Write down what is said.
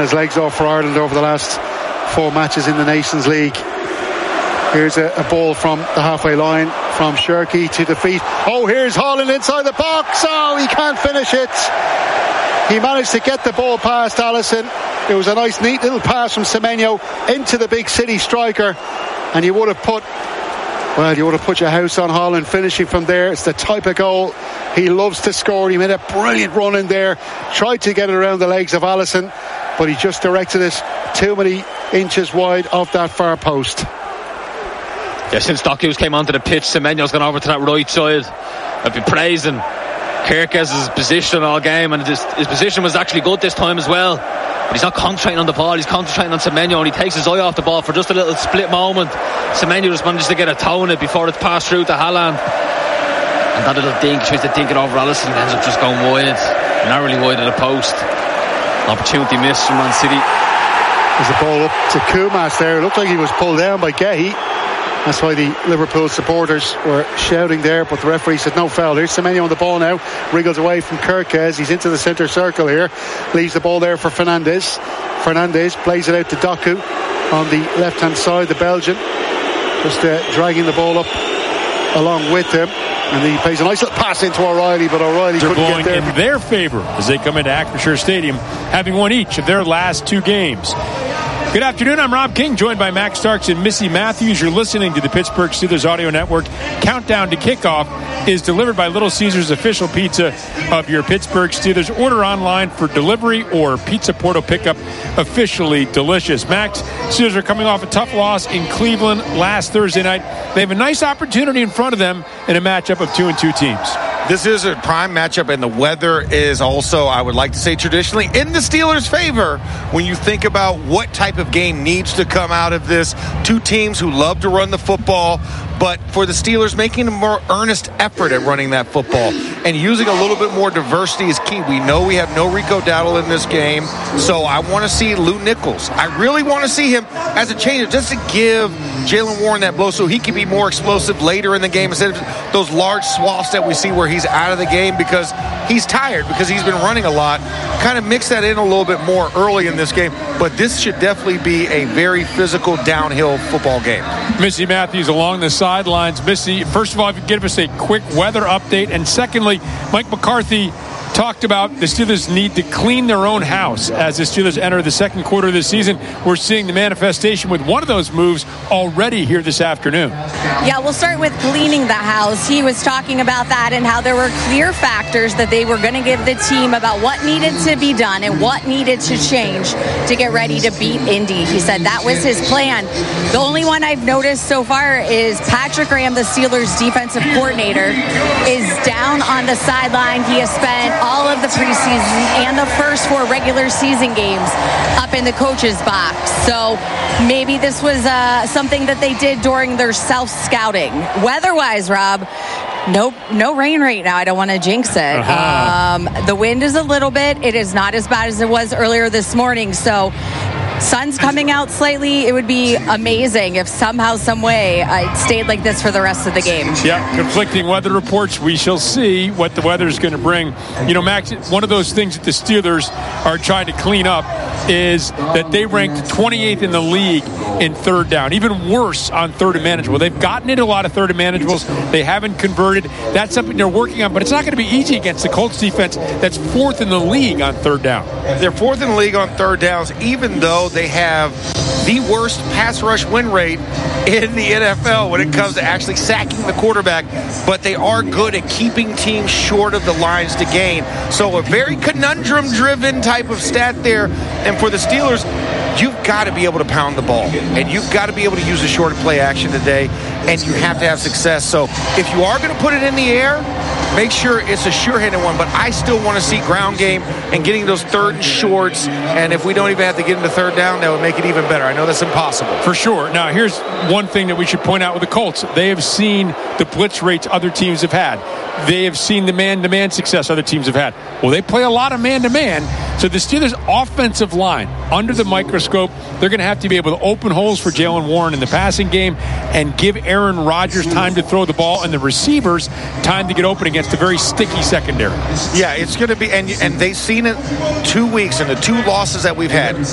his legs off for Ireland over the last 4 matches in the Nations League. Here's a ball from the halfway line from Shirky to the feet. Oh, here's Holland inside the box. Oh, he can't finish it. He managed to get the ball past Allison. It was a nice, neat little pass from Semenyo into the big city striker. And you would have put your house on Holland finishing from there. It's the type of goal he loves to score. He made a brilliant run in there. Tried to get it around the legs of Allison, but he just directed it too many inches wide of that far post. Yeah, since Doc Hughes came onto the pitch, Semenyo's gone over to that right side. I've been praising Kirkes' position all game, and his position was actually good this time as well. But he's not concentrating on the ball, he's concentrating on Semenyo, and he takes his eye off the ball for just a little split moment. Semenyo just manages to get a toe in it before it's passed through to Haaland. And that little dink, tries to dink it over Allison, ends up just going wide, narrowly wide of the post. Opportunity missed from Man City. There's a ball up to Kumas there. It looked like he was pulled down by Gehi. That's why the Liverpool supporters were shouting there, but the referee said no foul. Here's Semenyo on the ball now, wriggles away from Kirkes. He's into the centre circle here, leaves the ball there for Fernandes. Fernandes plays it out to Doku on the left hand side, the Belgian, just dragging the ball up along with him, and he plays a nice little pass into O'Reilly, but O'Reilly couldn't get there. In their favour as they come into Acrisure Stadium, having won each of their last 2 games. Good afternoon, I'm Rob King, joined by Max Starks and Missy Matthews. You're listening to the Pittsburgh Steelers Audio Network. Countdown to Kickoff is delivered by Little Caesars, official pizza of your Pittsburgh Steelers. Order online for delivery or Pizza Portal pickup. Officially delicious. Max, Steelers are coming off a tough loss in Cleveland last Thursday night. They have a nice opportunity in front of them in a matchup of 2-2 teams. This is a prime matchup, and the weather is also, I would like to say, traditionally in the Steelers' favor when you think about what type of game needs to come out of this. 2 teams who love to run the football, but for the Steelers, making a more earnest effort at running that football and using a little bit more diversity is key. We know we have no Rico Dowdle in this game, so I want to see Lou Nichols. I really want to see him as a change, just to give Jaylen Warren that blow so he can be more explosive later in the game instead of those large swaths that we see where he's out of the game because he's tired, because he's been running a lot. Kind of mix that in a little bit more early in this game, but this should definitely be a very physical downhill football game. Missy Matthews along the sidelines. Missy, first of all, if you give us a quick weather update, and secondly, Mike McCarthy talked about the Steelers need to clean their own house as the Steelers enter the second quarter of the season. We're seeing the manifestation with one of those moves already here this afternoon. Yeah, we'll start with cleaning the house. He was talking about that and how there were clear factors that they were going to give the team about what needed to be done and what needed to change to get ready to beat Indy. He said that was his plan. The only one I've noticed so far is Patrick Graham, the Steelers defensive coordinator, is down on the sideline. He has spent all of the preseason and the first 4 regular season games up in the coach's box. So maybe this was something that they did during their self-scouting. Weather-wise, Rob, no rain right now. I don't want to jinx it. The wind is a little bit. It is not as bad as it was earlier this morning. So sun's coming out slightly. It would be amazing if somehow, some way, it stayed like this for the rest of the game. Yeah, conflicting weather reports. We shall see what the weather is going to bring. You know, Max, one of those things that the Steelers are trying to clean up is that they ranked 28th in the league in third down, even worse on third and manageable. They've gotten into a lot of third and manageables. They haven't converted. That's something they're working on, but it's not going to be easy against the Colts defense that's 4th in the league on third down. They're 4th in the league on third downs, even though they have the worst pass rush win rate in the NFL when it comes to actually sacking the quarterback, but they are good at keeping teams short of the lines to gain. So a very conundrum-driven type of stat there. And for the Steelers, you've got to be able to pound the ball, and you've got to be able to use the short play action today, and you have to have success. So if you are going to put it in the air, make sure it's a sure-handed one, but I still want to see ground game and getting those third and shorts, and if we don't even have to get into third down, that would make it even better. I know that's impossible. For sure. Now, here's one thing that we should point out with the Colts. They have seen the blitz rates other teams have had. They have seen the man-to-man success other teams have had. Well, they play a lot of man-to-man, so the Steelers' offensive line, under the microscope, they're going to have to be able to open holes for Jaylen Warren in the passing game and give Aaron Rodgers time to throw the ball and the receivers time to get open against a very sticky secondary. Yeah, it's going to be, and they've seen it 2 weeks in the 2 losses that we've had.